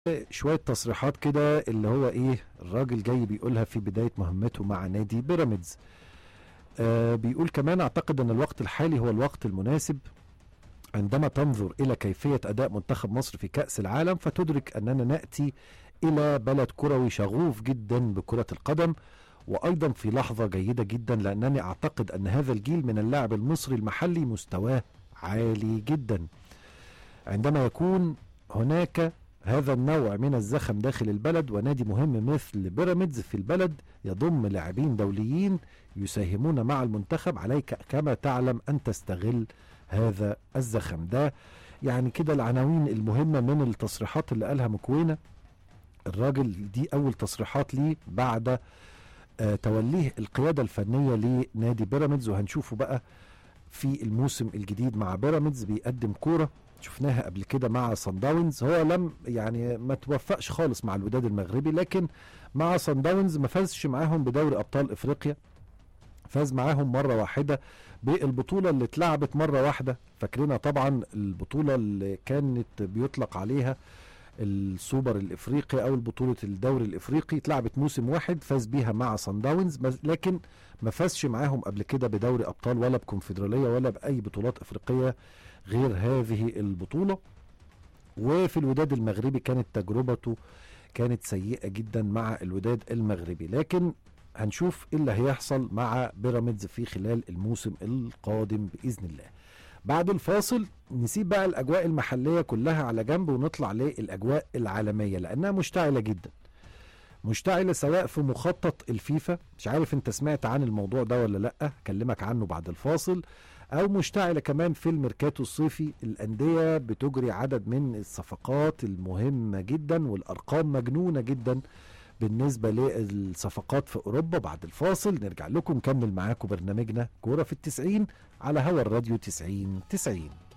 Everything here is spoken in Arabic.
شوية تصريحات كده اللي هو ايه الراجل جاي بيقولها في بداية مهمته مع نادي بيراميدز. بيقول كمان اعتقد ان الوقت الحالي هو الوقت المناسب عندما تنظر الى كيفية اداء منتخب مصر في كأس العالم فتدرك اننا نأتي الى بلد كروي شغوف جدا بكرة القدم، وايضا في لحظة جيدة جدا لانني اعتقد ان هذا الجيل من اللاعب المصري المحلي مستواه عالي جدا. عندما يكون هناك هذا النوع من الزخم داخل البلد ونادي مهم مثل بيراميدز في البلد يضم لاعبين دوليين يساهمون مع المنتخب، عليك كما تعلم أن تستغل هذا الزخم ده. يعني كده العناوين المهمة من التصريحات اللي قالها مكوينة. الراجل دي أول تصريحات ليه بعد توليه القيادة الفنية لنادي بيراميدز، وهنشوفه بقى في الموسم الجديد مع بيراميدز بيقدم كورة شفناها قبل كده مع صن داونز. هو لم يعني ما توفقش خالص مع الوداد المغربي، لكن مع صن داونز ما فازش معاهم بدوري ابطال افريقيا، فاز معاهم مره واحده بالبطوله اللي اتلعبت مره واحده. فاكرينها طبعا البطوله اللي كانت بيطلق عليها السوبر الافريقي او بطوله الدوري الافريقي، اتلعبت موسم واحد فاز بيها مع صن داونز، لكن ما فازش معاهم قبل كده بدوري ابطال ولا بكونفدراليه ولا باي بطولات افريقيه غير هذه البطوله. وفي الوداد المغربي كانت تجربته كانت سيئه جدا مع الوداد المغربي، لكن هنشوف ايه اللي هيحصل مع بيراميدز في خلال الموسم القادم باذن الله. بعد الفاصل نسيب بقى الاجواء المحليه كلها على جنب ونطلع للاجواء العالميه لانها مشتعله جدا، مشتعله سواء في مخطط الفيفا، مش عارف انت سمعت عن الموضوع ده ولا لا، اكلمك عنه بعد الفاصل، او مشتعله كمان في الميركاتو الصيفي. الانديه بتجري عدد من الصفقات المهمه جدا والارقام مجنونه جدا بالنسبه للصفقات في اوروبا. بعد الفاصل نرجع لكم نكمل معاكم برنامجنا كوره في 90 على هوا الراديو 90.